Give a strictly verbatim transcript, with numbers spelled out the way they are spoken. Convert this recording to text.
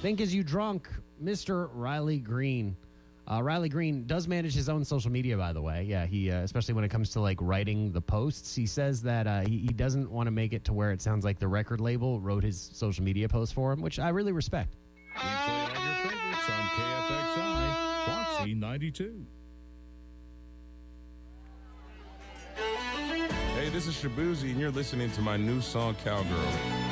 Think Is You Drunk, Mister Riley Green. Uh, Riley Green does manage his own social media, by the way. Yeah, he uh, especially when it comes to like writing the posts. He says that uh, he, he doesn't want to make it to where it sounds like the record label wrote his social media post for him, which I really respect. We play all your favorites on K F X I, Foxy ninety-two. Hey, this is Shabuzi, and you're listening to my new song, Cowgirl.